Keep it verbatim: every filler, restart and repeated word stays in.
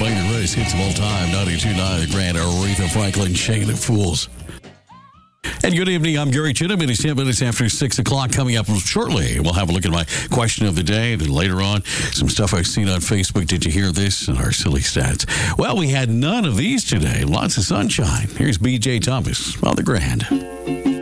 playing the greatest hits of all time. ninety-two point nine The Grand, Aretha Franklin, Shaking the Fools. And good evening, I'm Gary Chittum. It is ten minutes after six o'clock. Coming up shortly, we'll have a look at my question of the day. And then later on, some stuff I've seen on Facebook. Did you hear this? And our silly stats. Well, we had none of these today. Lots of sunshine. Here's B J Thomas on The Grand.